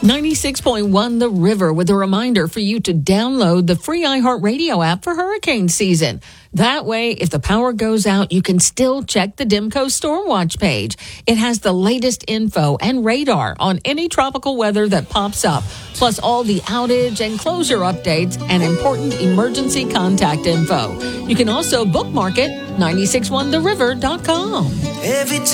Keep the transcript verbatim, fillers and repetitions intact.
ninety-six point one The River with a reminder for you to download the free iHeartRadio app for hurricane season. That way, if the power goes out, you can still check the Dimco Storm Watch page. It has the latest info and radar on any tropical weather that pops up, plus all the outage and closure updates and important emergency contact info. You can also bookmark it, nine six one the river dot com. Every time